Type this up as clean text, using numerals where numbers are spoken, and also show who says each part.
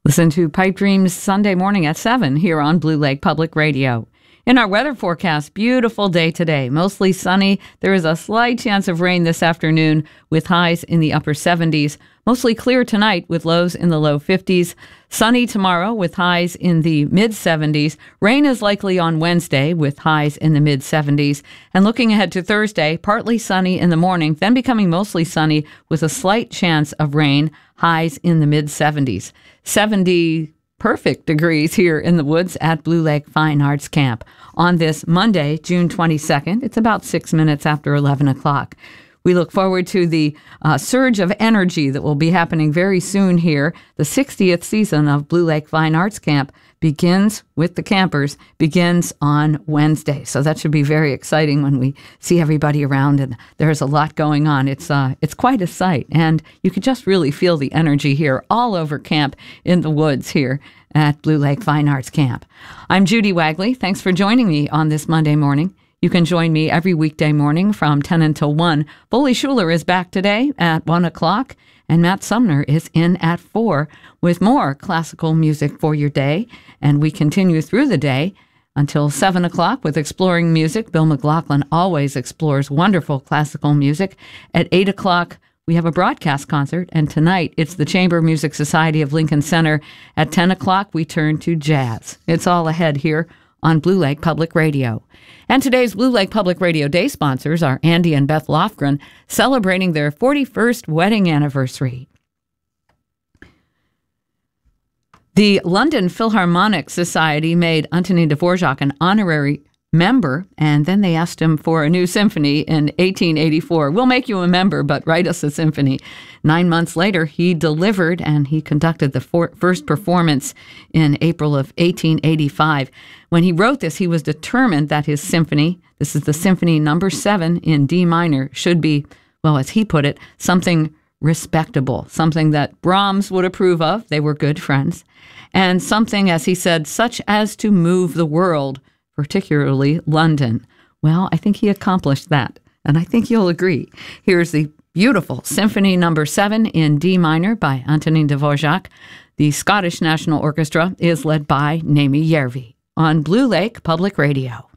Speaker 1: Listen to Pipe Dreams Sunday morning at 7 here on Blue Lake Public Radio. In our weather forecast, beautiful day today, mostly sunny. There is a slight chance of rain this afternoon with highs in the upper 70s. Mostly clear tonight with lows in the low 50s. Sunny tomorrow with highs in the mid-70s. Rain is likely on Wednesday with highs in the mid-70s. And looking ahead to Thursday, partly sunny in the morning, then becoming mostly sunny with a slight chance of rain, highs in the mid-70s. 70 perfect degrees here in the woods at Blue Lake Fine Arts Camp on this Monday, June 22nd. It's about 6 minutes after 11 o'clock. We look forward to the surge of energy that will be happening very soon here. The 60th season of Blue Lake Fine Arts Camp begins with the campers, begins on Wednesday. So that should be very exciting when we see everybody around, and there's a lot going on. It's quite a sight, and you can just really feel the energy here all over camp in the woods here at Blue Lake Fine Arts Camp. I'm Judy Wagley. Thanks for joining me on this Monday morning. You can join me every weekday morning from 10 until 1. Bully Schuler is back today at 1 o'clock, and Matt Sumner is in at 4 with more classical music for your day. And we continue through the day until 7 o'clock with Exploring Music. Bill McLaughlin always explores wonderful classical music. At 8 o'clock, we have a broadcast concert, and tonight it's the Chamber Music Society of Lincoln Center. At 10 o'clock, we turn to jazz. It's all ahead here on Blue Lake Public Radio. And today's Blue Lake Public Radio Day sponsors are Andy and Beth Lofgren, celebrating their 41st wedding anniversary. The London Philharmonic Society made Antonin Dvorak an honorary member, and then they asked him for a new symphony in 1884. We'll make you a member, but write us a symphony. 9 months later, he delivered, and he conducted the first performance in April of 1885. When he wrote this, he was determined that his symphony, this is the Symphony Number 7 in D minor, should be, well, as he put it, something respectable, something that Brahms would approve of. They were good friends. And something, as he said, such as to move the world, particularly London. Well, I think he accomplished that, and I think you'll agree. Here's the beautiful Symphony Number 7 in D minor by Antonin Dvorak. The Scottish National Orchestra is led by Naomi Järvi on Blue Lake Public Radio.